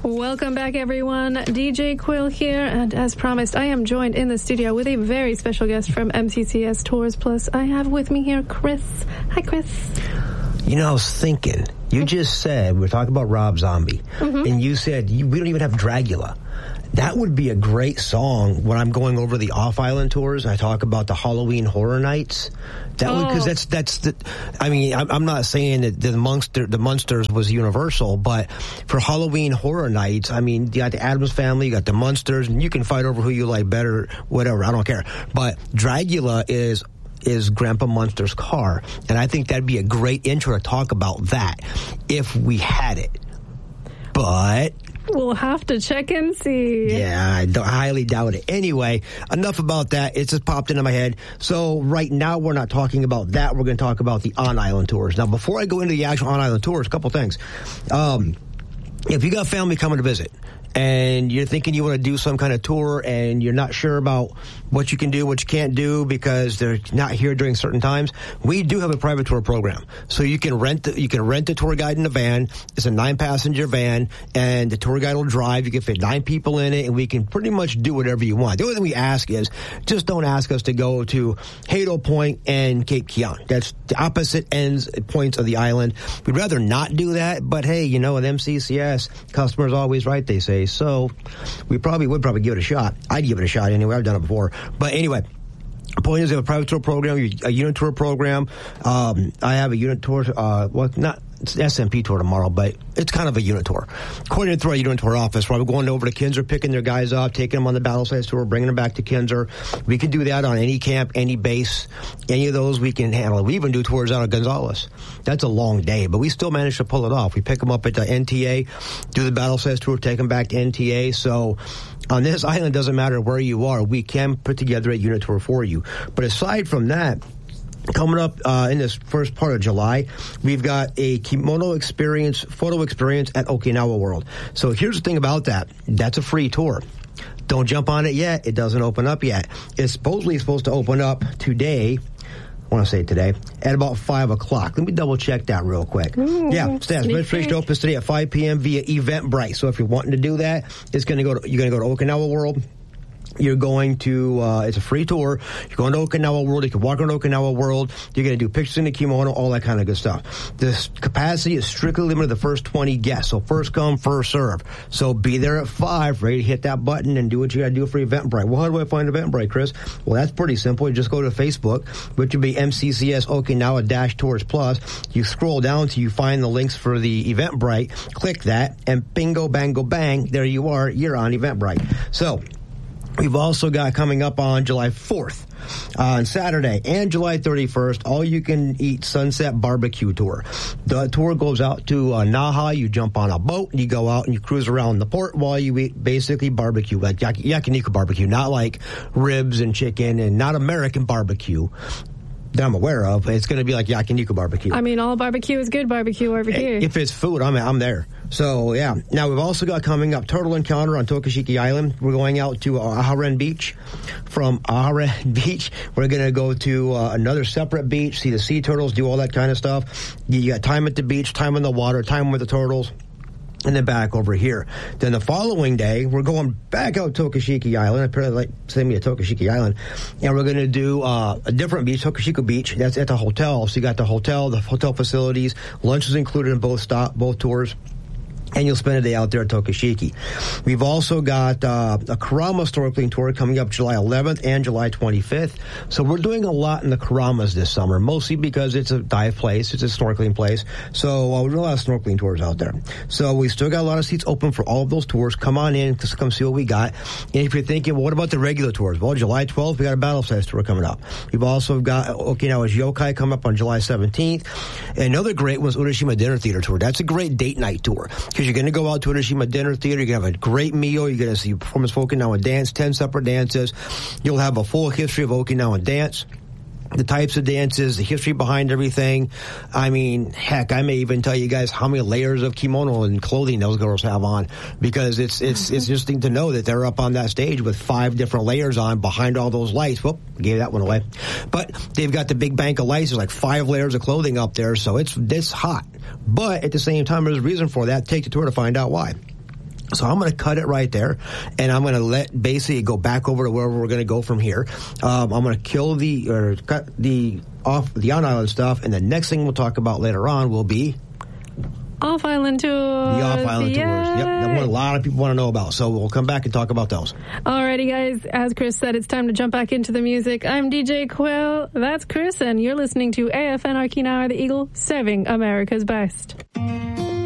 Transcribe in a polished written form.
Welcome back, everyone. DJ Quill here, and as promised, I am joined in the studio with a very special guest from MCCS Tours Plus. I have with me here Chris. Hi, Chris. You know, I was thinking, you just said, we're talking about Rob Zombie, and you said we don't even have Dragula. That would be a great song when I'm going over the off-island tours. I talk about the Halloween Horror Nights. Because that's the. I mean, I'm not saying that the Munsters was universal, but for Halloween Horror Nights, I mean, you got the Addams Family, you got the Munsters, and you can fight over who you like better, whatever. I don't care. But Dragula is Grandpa Munster's car, and I think that'd be a great intro to talk about that if we had it. But we'll have to check and see. Yeah, I highly doubt it. Anyway, enough about that. It just popped into my head. So right now, we're not talking about that. We're going to talk about the on-island tours. Now, before I go into the actual on-island tours, a couple things. If you got family coming to visit, and you're thinking you want to do some kind of tour and you're not sure about what you can do, what you can't do because they're not here during certain times, we do have a private tour program. So you can rent the tour guide in a van. It's a 9-passenger van, and the tour guide will drive. You can fit 9 people in it, and we can pretty much do whatever you want. The only thing we ask is just don't ask us to go to Hato Point and Cape Keon. That's the opposite points of the island. We'd rather not do that, but hey, you know, with MCCS, customers always right, they say. So we would probably give it a shot. I'd give it a shot anyway. I've done it before. But anyway, the point is we have a private tour program, a unit tour program. I have a unit tour, it's the SMP tour tomorrow, but it's kind of a unit tour. Coordinated through our unit tour office, where we're going over to Kinser, picking their guys up, taking them on the battle size tour, bringing them back to Kinser. We can do that on any camp, any base, any of those we can handle. We even do tours out of Gonzales. That's a long day, but we still manage to pull it off. We pick them up at the NTA, do the battle size tour, take them back to NTA. So on this island, it doesn't matter where you are. We can put together a unit tour for you. But aside from that, coming up in this first part of July, we've got a kimono experience, photo experience at Okinawa World. So here's the thing about that. That's a free tour. Don't jump on it yet. It doesn't open up yet. It's supposedly supposed to open up today. I want to say today, at about 5 o'clock. Let me double check that real quick. Yeah, registration opens today at 5 p.m. via Eventbrite. So if you're wanting to do that, you're going to go to Okinawa World. You're going to, it's a free tour. You're going to Okinawa World. You can walk around Okinawa World. You're going to do pictures in the kimono, all that kind of good stuff. This capacity is strictly limited to the first 20 guests. So first come, first serve. So be there at 5, ready to hit that button and do what you got to do for Eventbrite. Well, how do I find Eventbrite, Chris? Well, that's pretty simple. You just go to Facebook, which would be MCCS Okinawa-Tours Plus. You scroll down till you find the links for the Eventbrite. Click that, and bingo, bango, bang, there you are. You're on Eventbrite. So we've also got coming up on July 4th, on Saturday, and July 31st, all-you-can-eat Sunset Barbecue Tour. The tour goes out to Naha. You jump on a boat, and you go out and you cruise around the port while you eat basically barbecue, like yakiniku barbecue, not like ribs and chicken, and not American barbecue that I'm aware of. It's going to be like yakiniku barbecue. I mean, all barbecue is good barbecue over here. If it's food, I'm there. So, yeah. Now, we've also got coming up Turtle Encounter on Tokashiki Island. We're going out to Aharen Beach. From Aharen Beach, we're going to go to another separate beach, see the sea turtles, do all that kind of stuff. You got time at the beach, time in the water, time with the turtles, and then back over here. Then the following day, we're going back out to Tokashiki Island. I probably like send me to Tokashiki Island. And we're going to do a different beach, Tokashiko Beach. That's at the hotel. So you got the hotel facilities. Lunch is included in both tours. And you'll spend a day out there at Tokashiki. We've also got a Karama snorkeling tour coming up July 11th and July 25th. So we're doing a lot in the Karamas this summer, mostly because it's a dive place, it's a snorkeling place. So we do a lot of snorkeling tours out there. So we still got a lot of seats open for all of those tours. Come on in, come see what we got. And if you're thinking, well, what about the regular tours? Well, July 12th, we got a battle size tour coming up. We've also got Okinawa's Yokai coming up on July 17th. And another great one's Urashima Dinner Theater Tour. That's a great date night tour. You're going to go out to Urashima Dinner Theater. You're going to have a great meal. You're going to see performance of Okinawan dance, 10 separate dances. You'll have a full history of Okinawan dance, the types of dances, the history behind everything. I mean, heck, I may even tell you guys how many layers of kimono and clothing those girls have on, because it's interesting to know that they're up on that stage with 5 different layers on behind all those lights. Whoop, gave that one away. But they've got the big bank of lights. There's like 5 layers of clothing up there, so it's hot. But at the same time, there's a reason for that. Take the tour to find out why. So I'm going to cut it right there, and I'm going to let basically go back over to wherever we're going to go from here. I'm going to cut the on-island stuff, and the next thing we'll talk about later on will be off-island tours. The off-island tours. Yep, that's what a lot of people want to know about. So we'll come back and talk about those. Alrighty, guys. As Chris said, it's time to jump back into the music. I'm DJ Quill. That's Chris, and you're listening to AFN Arkina, the Eagle, serving America's best.